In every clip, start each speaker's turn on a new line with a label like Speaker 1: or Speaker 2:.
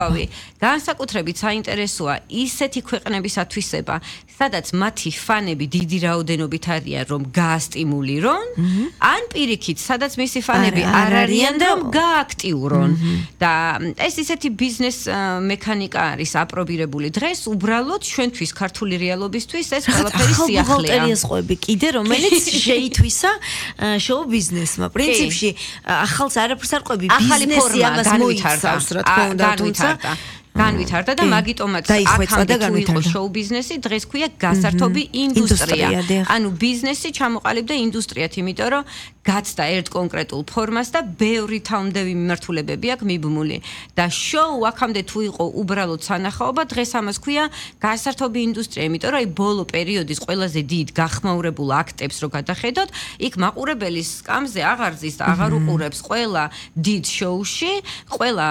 Speaker 1: განსაკუთრებით საინტერესოა ისეთი ქვეყნებისათვისება, სადაც მათი ფანები დიდი რაოდენობით არიან, რომ გაასტიმულირონ, ან პირიქით, სადაც მისი ფანები არ არიან, რომ გააქტიურონ. და ეს ისეთი ბიზნეს მექანიკა არის აპრობირებული დღეს, უბრალოდ ჩვენთვის ქართული რეალობისთვის ეს ყველაფერი სიახლეა.
Speaker 2: ბუღალტერიის ყვები კიდე, რომელიც შეითვისა შოუ ბიზნესმა. პრინციპში ახალს არაფერს არ ყვები, ბიზნესი ამას მოიცავს, რა თქმა უნდა, თუმცა
Speaker 1: განვითარდა და მაგიტომაც აქამდე თუ იყო შოუ ბიზნესი, დღეს ქვია გასართობი ინდუსტრია. ანუ ბიზნესი ჩამოყალიბდა ინდუსტრიად, იმიტომ რომ გაცდა ერთ კონკრეტულ ფორმას და ბევრი თავმდევი მიმართულებები აქვს მიბმული. და შოუ აქამდე თუ იყო უბრალოდ სანახაობა, დღეს ამას ქვია გასართობი ინდუსტრია, იმიტომ რომ აი ბოლო პერიოდის ყველაზე დიდ გახმაურებულ აქტებს რო გადახედოთ, იქ მაყურებელის სკამზე აღარ ზის და აღარ უყურებს ყველა დიდ შოუში, ყველა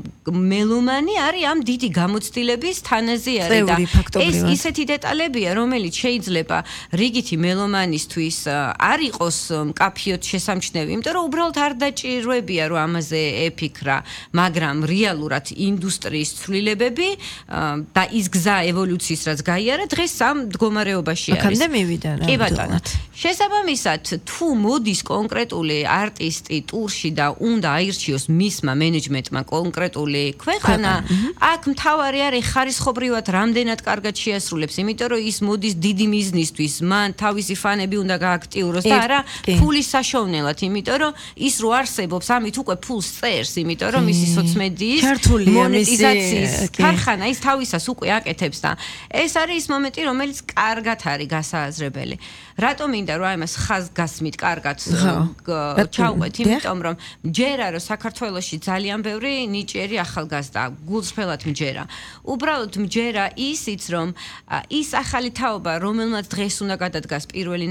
Speaker 1: მელომანი არის ამ დიდი გამოცდილების თანაზე არის და ეს ისეთი დეტალებია, რომელიც შეიძლება რიგითი მელომანისთვის არ იყოს მკაფიოდ შესამჩნევი, იმიტომ რომ უბრალოდ არ დაჭიროებია რომ ამაზე ეფიქრა, მაგრამ რეალურად ინდუსტრიის ცვლილებები და ის გზა ევოლუციის რაც გაიარა, დღეს ამ მდგომარეობაში არის.
Speaker 2: აქამდე მივიდა რა.
Speaker 1: კი ბატონო. შესაბამისად, თუ მოდის კონკრეტული არტისტი ტურში და უნდა აირჩიოს მისმა მენეჯმენტმა კონკრეტული ქვეყანა, აქ მთავარი არის ხარისხობრივად რამდენად კარგად შეასრულებს, იმიტომ რომ ის მოდის დიდი მიზნისთვის, მან თავისი ფანები უნდა გააქტიუროს და არა ფულის საშოვნელად, იმიტომ რომ ის რო არსებობს, ამით უკვე ფულს წერს, იმიტომ რომ მისი სოციმედიის მონეტიზაციის ქარხანა ის თავისას უკვე აკეთებს და ეს არის ის მომენტი, რომელიც კარგად არის გასააზრებელი. რატომ მინდა რომ ამას ხაზგასმით კარგად ჩავყვეთ, იმიტომ რომ მჯერა რომ საქართველოში ძალიან ბევრი ნიჭიერი ახალგაზრდა გულწრფელად მჯერა. უბრალოდ მჯერა ისიც რომ ის ახალი თაობა, რომელმაც დღეს უნდა გადადგას პირველი